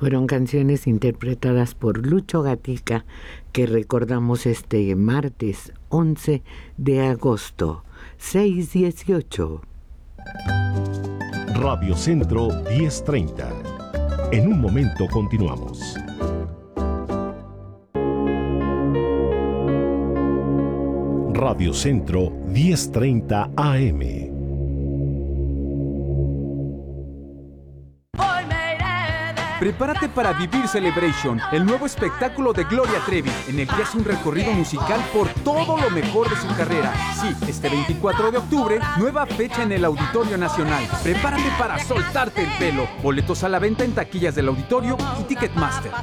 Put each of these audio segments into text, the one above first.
Fueron canciones interpretadas por Lucho Gatica que recordamos este martes 11 de agosto, 6:18. Radio Centro 1030. En un momento continuamos. Radio Centro 1030 AM. Prepárate para vivir Celebration, el nuevo espectáculo de Gloria Trevi, en el que hace un recorrido musical por todo lo mejor de su carrera. Sí, este 24 de octubre, nueva fecha en el Auditorio Nacional. Prepárate para soltarte el pelo. Boletos a la venta en taquillas del auditorio y Ticketmaster.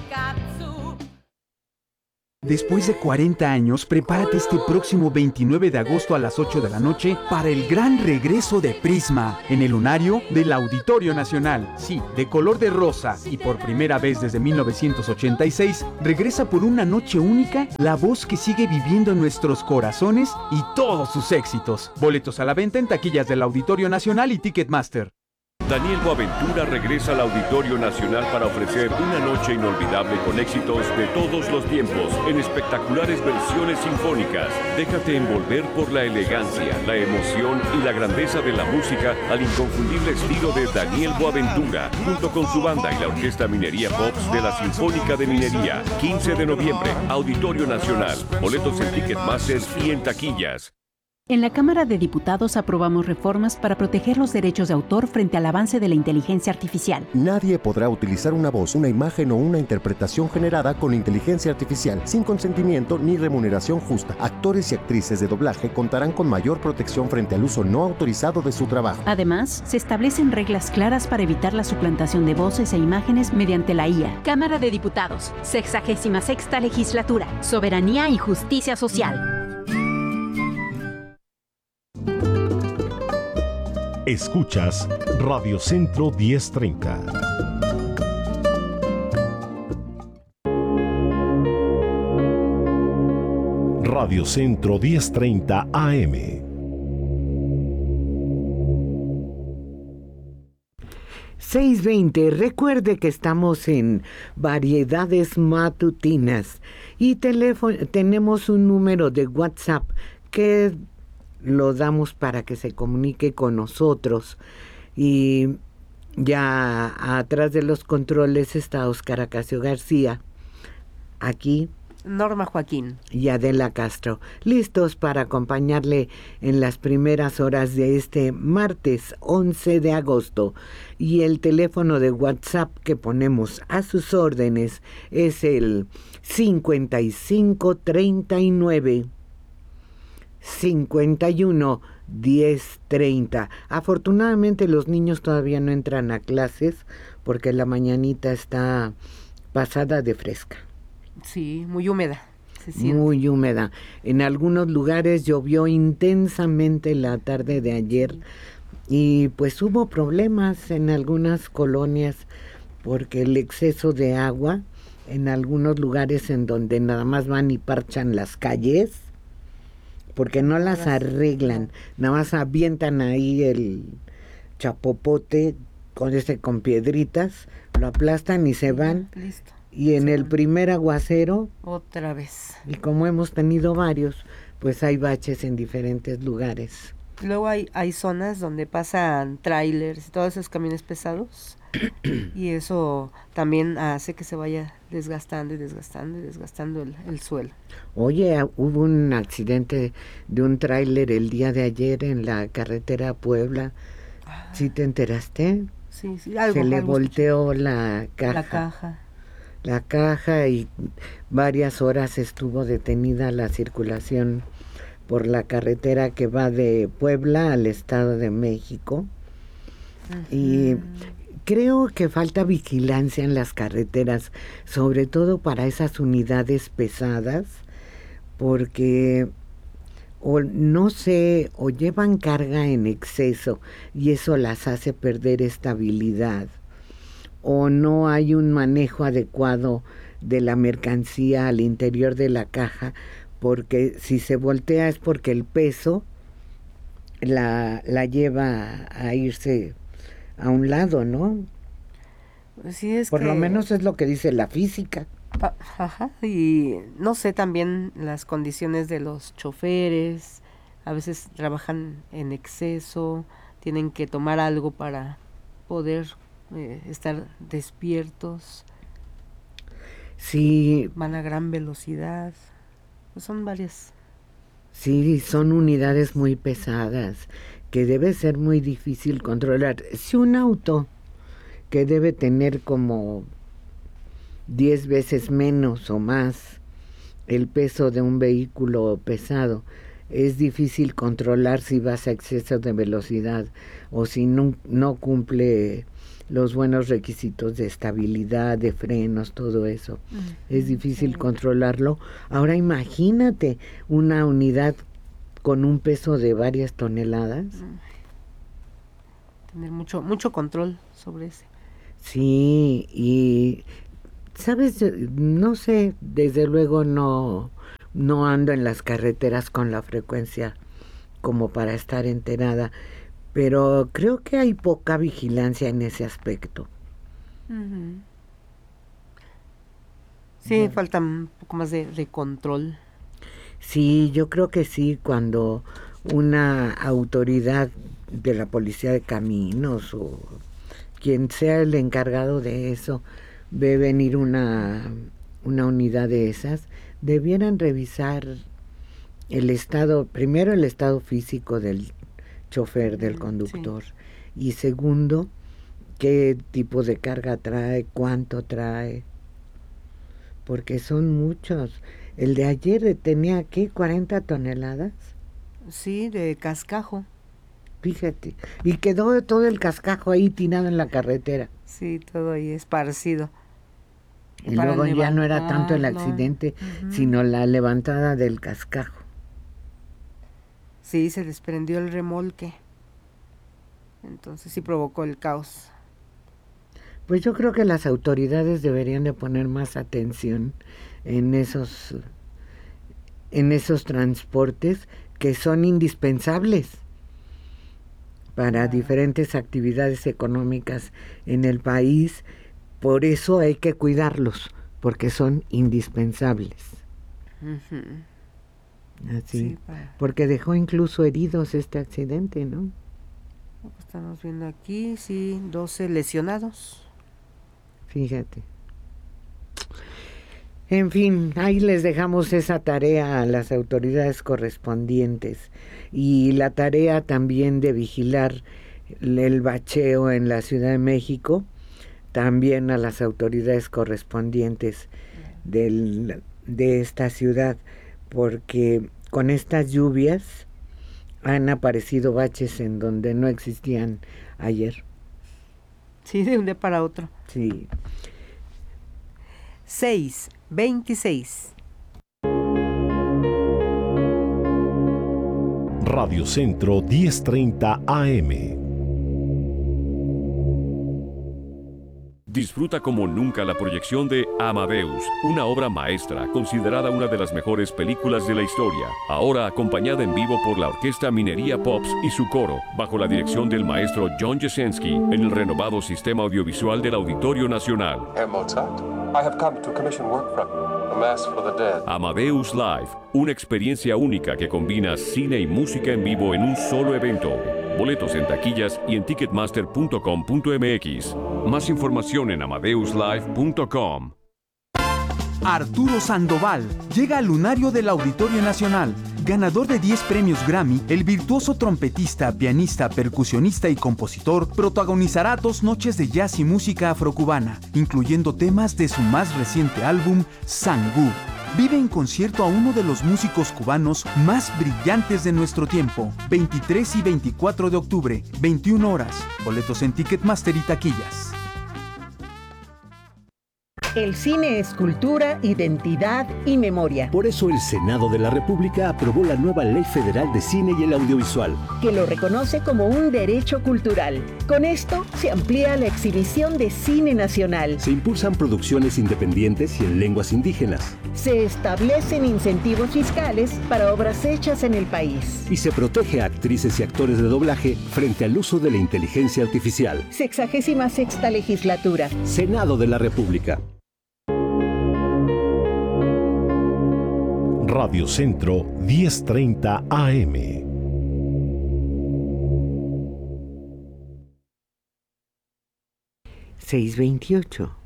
Después de 40 años, prepárate este próximo 29 de agosto a las 8 de la noche para el gran regreso de Prisma en el lunario del Auditorio Nacional. Sí, de color de rosa y por primera vez desde 1986, regresa por una noche única la voz que sigue viviendo en nuestros corazones y todos sus éxitos. Boletos a la venta en taquillas del Auditorio Nacional y Ticketmaster. Daniel Boaventura regresa al Auditorio Nacional para ofrecer una noche inolvidable con éxitos de todos los tiempos, en espectaculares versiones sinfónicas. Déjate envolver por la elegancia, la emoción y la grandeza de la música al inconfundible estilo de Daniel Boaventura, junto con su banda y la Orquesta Minería Pops de la Sinfónica de Minería. 15 de noviembre, Auditorio Nacional. Boletos en Ticketmaster y en taquillas. En la Cámara de Diputados aprobamos reformas para proteger los derechos de autor frente al avance de la inteligencia artificial. Nadie podrá utilizar una voz, una imagen o una interpretación generada con inteligencia artificial sin consentimiento ni remuneración justa. Actores y actrices de doblaje contarán con mayor protección frente al uso no autorizado de su trabajo. Además, se establecen reglas claras para evitar la suplantación de voces e imágenes mediante la IA. Cámara de Diputados, 66ª Legislatura, Soberanía y Justicia Social. Escuchas Radio Centro 1030. Radio Centro 1030 AM. ...6:20... Recuerde que estamos en Variedades Matutinas y tenemos un número de WhatsApp que lo damos para que se comunique con nosotros. Y ya atrás de los controles está Óscar Acacio García. Aquí Norma Joaquín y Adela Castro, listos para acompañarle en las primeras horas de este martes 11 de agosto. Y el teléfono de WhatsApp que ponemos a sus órdenes es el 5539 51 10 30. Afortunadamente los niños todavía no entran a clases porque la mañanita está pasada de fresca. Sí, muy húmeda. Se siente. Muy húmeda. En algunos lugares llovió intensamente la tarde de ayer y pues hubo problemas en algunas colonias porque el exceso de agua en algunos lugares en donde nada más van y parchan las calles porque no las arreglan, nada más avientan ahí el chapopote con piedritas, lo aplastan y se van. Listo. Y en el primer aguacero, otra vez. Y como hemos tenido varios, pues hay baches en diferentes lugares. Luego hay zonas donde pasan trailers y todos esos camiones pesados y eso también hace que se vaya desgastando el suelo. Oye, hubo un accidente de un tráiler el día de ayer en la carretera Puebla. ¿Sí te enteraste? Sí, se le volteó la caja y varias horas estuvo detenida la circulación por la carretera que va de Puebla al Estado de México. Uh-huh. Y creo que falta vigilancia en las carreteras, sobre todo para esas unidades pesadas, porque o llevan carga en exceso y eso las hace perder estabilidad, o no hay un manejo adecuado de la mercancía al interior de la caja, porque si se voltea es porque el peso la lleva a irse a un lado, ¿no? Sí, es Por lo menos es lo que dice la física. Ajá, y no sé, también las condiciones de los choferes, a veces trabajan en exceso, tienen que tomar algo para poder estar despiertos. Sí. Van a gran velocidad, pues son varias. Sí, son unidades muy pesadas que debe ser muy difícil controlar. Si un auto que debe tener como 10 veces menos o más el peso de un vehículo pesado, es difícil controlar si vas a exceso de velocidad o si no cumple los buenos requisitos de estabilidad, de frenos, todo eso. Es difícil controlarlo. Ahora imagínate una unidad con un peso de varias toneladas. Tener mucho control sobre ese. Sí, y sabes, no sé, desde luego no ando en las carreteras con la frecuencia como para estar enterada, pero creo que hay poca vigilancia en ese aspecto. Sí, falta un poco más de control. Sí, yo creo que sí, cuando una autoridad de la policía de caminos o quien sea el encargado de eso ve venir una unidad de esas, debieran revisar primero el estado físico del chofer, del conductor, y segundo, qué tipo de carga trae, cuánto trae, porque son muchos. El de ayer tenía, ¿qué? 40 toneladas. Sí, de cascajo. Fíjate, y quedó todo el cascajo ahí tirado en la carretera. Sí, todo ahí esparcido. Y luego ya no era tanto el accidente, sino la levantada del cascajo. Sí, se desprendió el remolque. Entonces sí provocó el caos. Pues yo creo que las autoridades deberían de poner más atención en esos transportes que son indispensables para diferentes actividades económicas en el país. Por eso hay que cuidarlos, porque son indispensables. Así, sí, porque dejó incluso heridos este accidente, ¿no? Estamos viendo aquí, sí, 12 lesionados. Fíjate. En fin, ahí les dejamos esa tarea a las autoridades correspondientes y la tarea también de vigilar el bacheo en la Ciudad de México, también a las autoridades correspondientes de esta ciudad, porque con estas lluvias han aparecido baches en donde no existían ayer. Sí, de un día para otro. Sí. 6:26. Radio Centro 1030 AM. Disfruta como nunca la proyección de Amadeus, una obra maestra considerada una de las mejores películas de la historia, ahora acompañada en vivo por la Orquesta Minería Pops y su coro, bajo la dirección del maestro John Jasenski, en el renovado sistema audiovisual del Auditorio Nacional. Herr Mozart, I have come to commission work from you, A Mass for the Dead. Amadeus Live, una experiencia única que combina cine y música en vivo en un solo evento. Boletos en taquillas y en ticketmaster.com.mx. Más información en amadeuslive.com. Arturo Sandoval llega al lunario del Auditorio Nacional. Ganador de 10 premios Grammy, el virtuoso trompetista, pianista, percusionista y compositor protagonizará 2 noches de jazz y música afrocubana, incluyendo temas de su más reciente álbum, Sangú. Vive en concierto a uno de los músicos cubanos más brillantes de nuestro tiempo. 23 y 24 de octubre, 21 horas. Boletos en Ticketmaster y taquillas. El cine es cultura, identidad y memoria. Por eso el Senado de la República aprobó la nueva Ley Federal de Cine y el Audiovisual, que lo reconoce como un derecho cultural. Con esto se amplía la exhibición de cine nacional. Se impulsan producciones independientes y en lenguas indígenas. Se establecen incentivos fiscales para obras hechas en el país. Y se protege a actrices y actores de doblaje frente al uso de la inteligencia artificial. 66ª Legislatura. Senado de la República. Radio Centro 1030 AM. (6:28)